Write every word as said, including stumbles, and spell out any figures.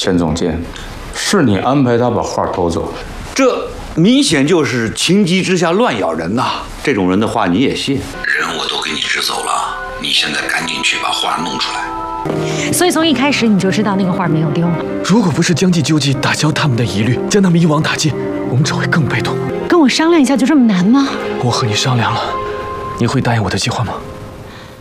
钱总监，是你安排他把画偷走？ 这明显就是情急之下乱咬人呐！这种人的话你也信？ 人我都给你支走了，你现在赶紧去把画弄出来。 所以从一开始你就知道那个画没有丢了。 如果不是将计就计，打消他们的疑虑，将他们一网打尽，我们只会更被动。 跟我商量一下就这么难吗？ 我和你商量了，你会答应我的计划吗？